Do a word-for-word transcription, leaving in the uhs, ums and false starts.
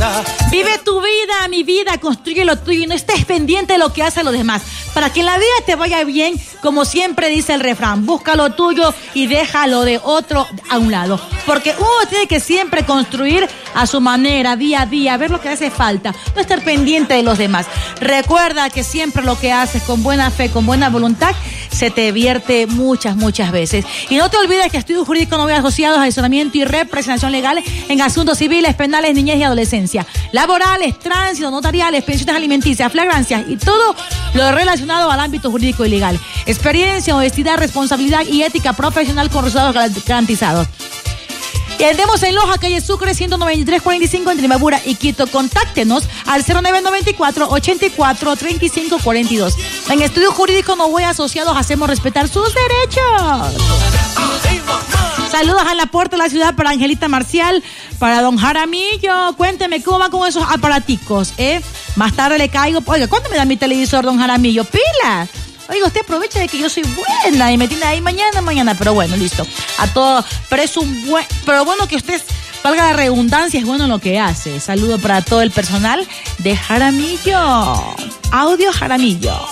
vida. Vive tu vida, mi vida, construye lo tuyo y no estés pendiente de lo que hacen los demás. Para que en la vida te vaya bien, como siempre dice el refrán, busca lo tuyo y deja lo de otro a un lado. Porque uno tiene que siempre construir a su manera, día a día, ver lo que hace falta, no estar pendiente de los demás. Recuerda que siempre lo que haces con buena fe, con buena voluntad, se te vierte muchas, muchas veces. Y no te olvides que Estudio Jurídico Novedad Asociados, asesoramiento y representación legal en asuntos civiles, penales, niñez y adolescencia, laborales, tránsito, notariales, pensiones alimenticias, flagrancias y todo lo relacionado al ámbito jurídico y legal. Experiencia, honestidad, responsabilidad y ética profesional con resultados garantizados. Y andemos en Loja, calle Sucre, ciento noventa y tres cuarenta y cinco, entre Mabura y Quito. Contáctenos al cero nueve nueve cuatro, ochenta y cuatro, treinta y cinco cuarenta y dos. En Estudio Jurídico Novoa Asociados hacemos respetar sus derechos. Saludos a la puerta de la ciudad para Angelita Marcial, para don Jaramillo. Cuénteme cómo va con esos aparaticos, ¿eh? Más tarde le caigo. Oiga, ¿cuándo me da mi televisor, don Jaramillo? ¡Pila! Oiga, usted aprovecha de que yo soy buena y me tiene ahí mañana, mañana. Pero bueno, listo. A todo, pero es un buen... Pero bueno que usted, valga la redundancia, es bueno lo que hace. Saludo para todo el personal de Jaramillo. Audio Jaramillo.